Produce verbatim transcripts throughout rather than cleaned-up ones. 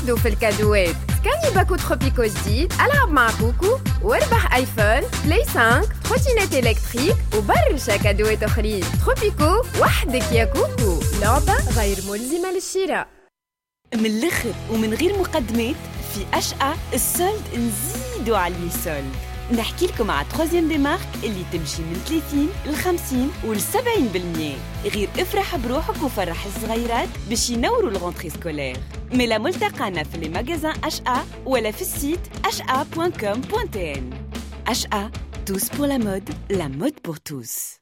وحده في الكادوات. سكاني باكو تروبيكو جديد، ألعب مع كوكو واربح ايفون، بلاي خمسة، تروتينات إلكتريك وبرشا كادوات أخرين. تروبيكو وحدك يا كوكو، لعبة غير ملزمة للشراء. من الآخر ومن غير مقدمات، في أشقى السولد نزيدوا عليه سولد. نحكي لكم على تروزيام دي مارك اللي تمشي من ثلاثين ل خمسين و سبعين بالمية. غير افرح بروحك وفرح الصغيرات باش ينوروا الغونتري سكولير. ملا ملتقانا في لي ماغازان أشقى ولا في السيت أشقى بوان كوم بوان تي إن. أشقى tous pour la mode, la mode pour tous.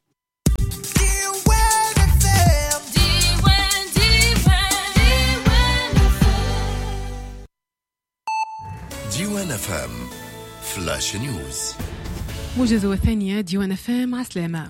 ديوان فام فلاش نيوز. موجز وثانية ديوان فام عسلامة.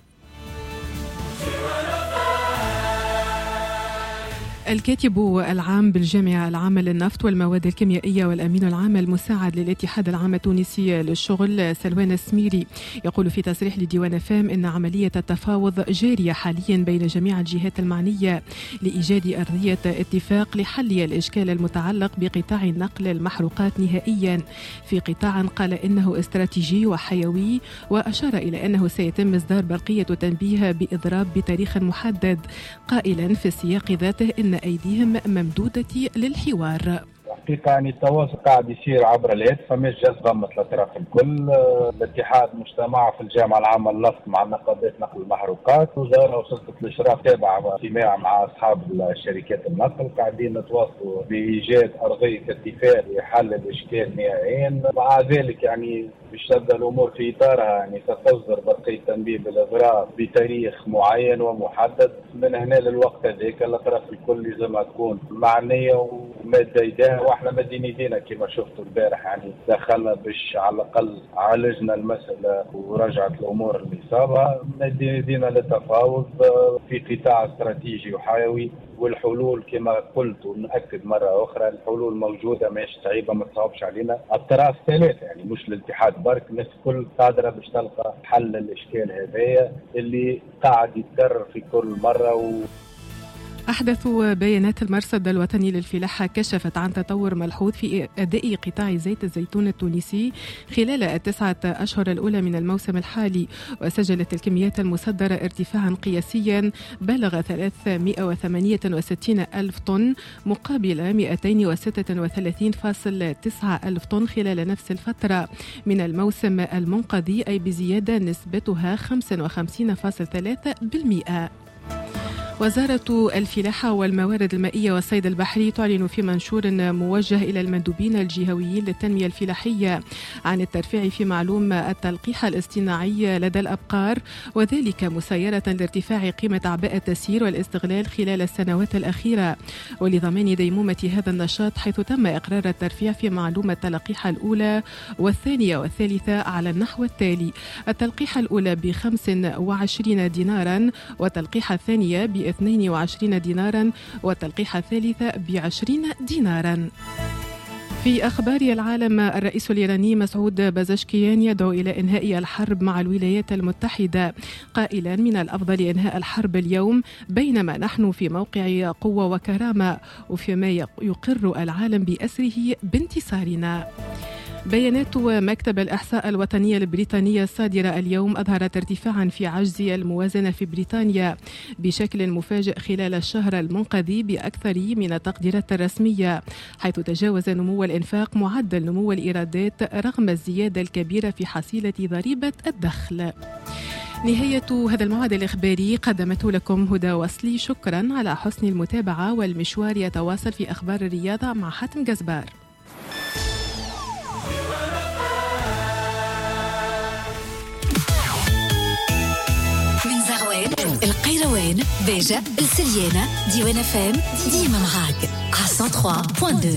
الكاتب العام بالجامعة العامة للنفط والمواد الكيميائية والأمين العام المساعد للاتحاد العام التونسي للشغل سلوان السميري يقول في تصريح لديوان فام إن عملية التفاوض جارية حاليا بين جميع الجهات المعنية لإيجاد أرضية اتفاق لحل الإشكال المتعلق بقطاع نقل المحروقات نهائيا في قطاع قال إنه استراتيجي وحيوي، وأشار إلى أنه سيتم إصدار برقية تنبيه بإضراب بتاريخ محدد، قائلا في السياق ذاته إن أيديهم ممدودة للحوار. حقيقة يعني التواصل قاعد يصير عبر الهاتف، فماش جذبة مثل الأطراف الكل. الاتحاد مجتمع في الجامعة العامة للنفط مع نقابات نقل المحروقات، وزارة وسلطة الإشراف تابعة اجتماع مع أصحاب الشركات النقل، قاعدين نتواصلوا بإيجاد أرضية اتفاق لحل الإشكال نهائيا. مع ذلك يعني باش تبدا الامور في اطارها، يعني ستصدر برقيه تنبيه بالاضراب بتاريخ معين ومحدد. من هنا للوقت هذاك الاطراف الكل لازمها تكون معنيه وماده يديها، واحنا مادين يدينا كما شفتوا البارح، يعني دخلنا باش على الاقل عالجنا المساله ورجعت الامور اللي صابها. مادين يدينا للتفاوض في قطاع استراتيجي وحيوي، والحلول كما قلت ونأكد مرة أخرى الحلول موجودة، ماهيش صعيبة، ما تصعبش علينا. الطرف ثلاثة يعني مش الاتحاد برك، الناس كل قادرة باش تلقى حل الإشكال هذايا اللي قاعد يتكرر في كل مرة. و أحدث بيانات المرصد الوطني للفلاحة كشفت عن تطور ملحوظ في أداء قطاع زيت الزيتون التونسي خلال التسعة أشهر الأولى من الموسم الحالي، وسجلت الكميات المصدرة ارتفاعا قياسيا بلغ ثلاثمائة وثمانية وستين ألف طن مقابل مئتين وستة وثلاثين فاصلة تسعة ألف طن خلال نفس الفترة من الموسم المنقضي، أي بزيادة نسبتها خمسة وخمسين فاصلة ثلاثة بالمئة. وزارة الفلاحة والموارد المائية والصيد البحري تعلن في منشور موجه إلى المندوبين الجهويين للتنمية الفلاحية عن الترفيع في معلوم التلقيح الاصطناعي لدى الأبقار، وذلك مسيرة لارتفاع قيمة أعباء التسيير والاستغلال خلال السنوات الأخيرة، ولضمان ديمومة هذا النشاط، حيث تم إقرار الترفيع في معلوم التلقيح الأولى والثانية والثالثة على النحو التالي: التلقيح الأولى بخمس وعشرين دينارا، والتلقيح الثانية ب اثنين وعشرين دينارا، والتلقيح الثالثة بعشرين دينارا. في أخبار العالم، الرئيس الإيراني مسعود بازشكيان يدعو إلى إنهاء الحرب مع الولايات المتحدة، قائلا من الأفضل إنهاء الحرب اليوم بينما نحن في موقع قوة وكرامة، وفيما يقر العالم بأسره بانتصارنا. بيانات مكتب الإحصاء الوطني البريطاني الصادرة اليوم أظهرت ارتفاعا في عجز الموازنة في بريطانيا بشكل مفاجئ خلال الشهر المنقضي بأكثر من التقديرات الرسمية، حيث تجاوز نمو الإنفاق معدل نمو الإيرادات رغم الزيادة الكبيرة في حصيلة ضريبة الدخل. نهاية هذا الموعد الإخباري قدمته لكم هدى وصلي، شكرا على حسن المتابعة، والمشوار يتواصل في أخبار الرياضة مع حاتم جزبار. القيروان، بيجة، السليانة، ديوان فام، ديما معاك على مية وثلاثة فاصلة اثنين.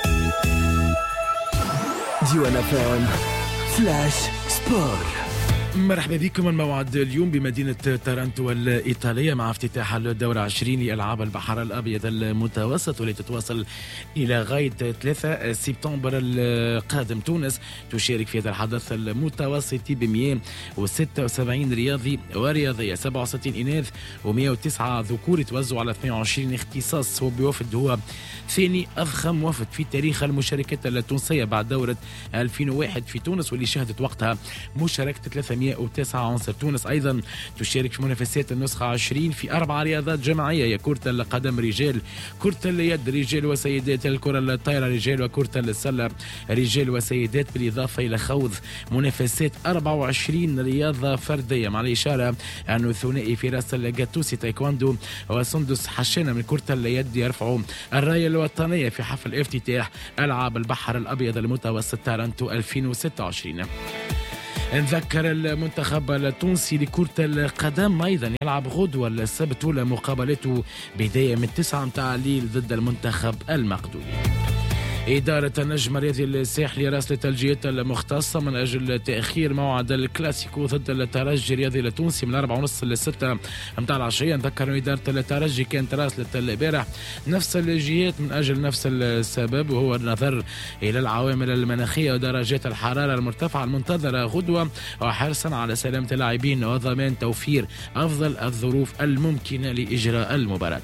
ديوان فام فلاش سبور. مرحبا بكم. الموعد اليوم بمدينة تارنتو الإيطالية مع افتتاح الدورة عشرين ألعاب البحر الأبيض المتوسط والتي تتواصل إلى غاية ثلاثة سبتمبر القادم. تونس تشارك في هذا الحدث المتوسطي ب مئة وستة وسبعين رياضي ورياضية، سبعة وستين إناث ومئة وتسعة ذكور يتوزعوا على اثنين وعشرين اختصاص. وبوفد هو ثاني أضخم وفد في تاريخ المشاركات التونسية بعد دورة ألفين وواحد في تونس واللي شهدت وقتها مشاركة ثلاثمئة وتسعة عنصر. تونس أيضا تشارك في منافسات النسخة عشرين في أربع رياضات جماعية، هي كرة القدم رجال، كرة اليد رجال وسيدات، الكرة الطايرة رجال، وكرة السلة رجال وسيدات، بالإضافة إلى خوض منافسات أربعة وعشرين رياضة فردية، مع الإشارة أنه الثنائي فراس الجاتوسي تايكواندو وسندس حشانة من كرة اليد يرفعوا الراية الوطنية في حفل افتتاح ألعاب البحر الأبيض المتوسط تارنتو ألفين وستة وعشرين. نذكر المنتخب التونسي لكرة القدم أيضا يلعب غدوة السبت أولى مقابلته بداية من تسعة متاع الليل ضد المنتخب المقدوني. إدارة النجم الرياضي الساحلي راسلت الجهات المختصة من أجل تأخير موعد الكلاسيكو ضد الترجي الرياضي التونسي من أربعة ونص لستة متاع العشية. نذكر أن إدارة الترجي كانت راسلت البارح نفس الجهات من أجل نفس السبب، وهو النظر إلى العوامل المناخية ودرجات الحرارة المرتفعة المنتظرة غدوة، وحرصا على سلامة اللاعبين وضمان توفير أفضل الظروف الممكنة لإجراء المباراة.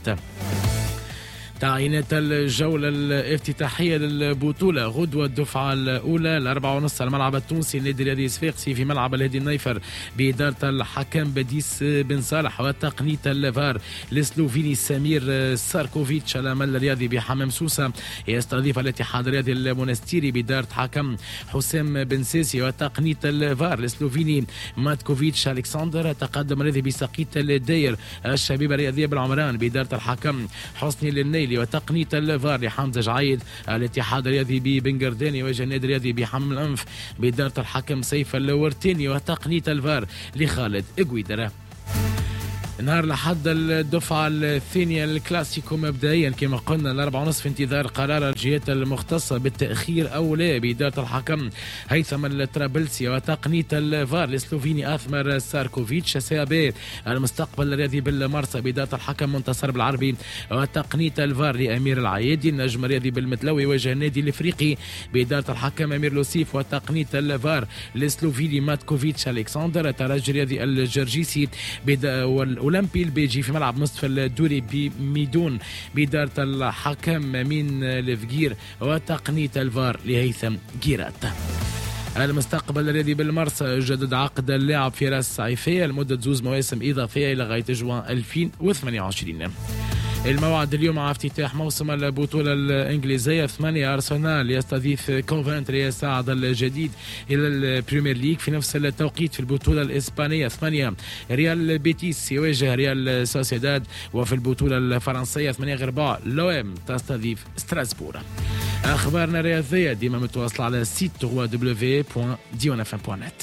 تعيينات الجولة الافتتاحية للبطولة غدوة الدفعة الأولى الأربعة ونص الملعب التونسي النادي الرياضي صفاقسي في ملعب الهادي النيفر بإدارة الحكم بديس بن صالح وتقنية الفار السلوفيني سمير ساركوفيتش. العمل الرياضي بحمام سوسة يستضيف الاتحاد الرياضي المونستيري بإدارة حكم حسام بن ساسي وتقنية الفار السلوفيني ماتكوفيتش ألكسندر. تقدم الرياضي بسقية الداير الشبيبة الرياضية بالعمران بإدارة الحكم حسني للنيل وتقنية الفار لحمزة جعيد. الاتحاد الرياضي ببنغرداني وجه النادي الرياضي بحمام الأنف بإدارة الحكم سيف الورتيني وتقنية الفار لخالد إغويدرا. نهار لحد الدفعة الثانية الكلاسيكو مبدئيا كما قلنا الأربعة ونصف في انتظار قرار الجهات المختصة بالتأخير أو لا بإدارة الحكم هيثم الطرابلسي وتقنية الفار السلوفيني أثمر ساركوفيتش. سابي المستقبل الرياضي بالمرسى بإدارة الحكم منتصر بالعربي وتقنية الفار لأمير العيادي. النجم الرياضي بالمتلوي وجه النادي الإفريقي بإدارة الحكم أمير لوسيف وتقنية الفار السلوفيني ماتكوفيتش ألكسندر. الترجي الرياضي الجرجيسي والأولمبي البيجي في ملعب نصف الدوري بميدون بإدارة الحكم أمين الفقير وتقنية الفار لهيثم جيرات. المستقبل الذي بالمرسى جدد عقد اللاعب فراس سعيفية لمدة زوز مواسم إضافية إلى غاية جوان ألفين وثمانية وعشرين. الموعد اليوم مع افتتاح موسم البطولة الإنجليزية. ثمانية أرسنال يستضيف كوفنتري يصعد الجديد إلى البريمير ليج في نفس التوقيت. في البطولة الإسبانية ثمانية ريال بيتيس يواجه ريال سوسيداد. وفي البطولة الفرنسية ثمانية غرباء لوام تستضيف ستراسبور. أخبارنا الرياضية ديما متواصلة على سيت دبليو دبليو دبليو دوت ديوان اف ام دوت نت.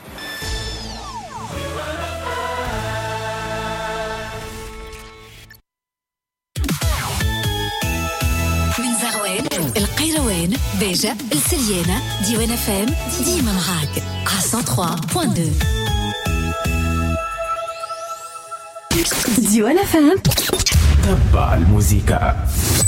القيروان بيجا السليانة ديوان اف ام ديما معاك على مية وثلاثة فاصلة اثنين. ديوان اف ام تبع الموسيقى.